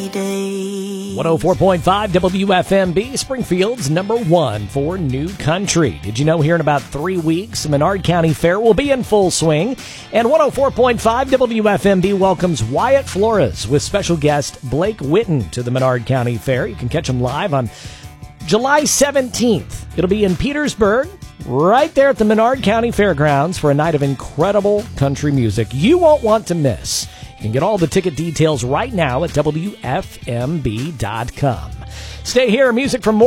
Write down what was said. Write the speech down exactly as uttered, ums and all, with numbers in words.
one oh four point five W F M B, Springfield's number one for new country. Did you know here in about three weeks, the Menard County Fair will be in full swing? And one oh four point five W F M B welcomes Wyatt Flores with special guest Blake Witten to the Menard County Fair. You can catch him live on July seventeenth. It'll be in Petersburg, right there at the Menard County Fairgrounds for a night of incredible country music you won't want to miss. You can get all the ticket details right now at W F M B dot com. Stay here. Music from more.